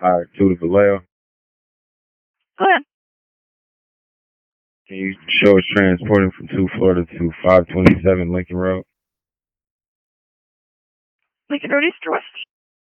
All right, to the Vallejo. Go ahead. Can you show us transporting from 2 Florida to 527 Lincoln Road? Lincoln Road East or West?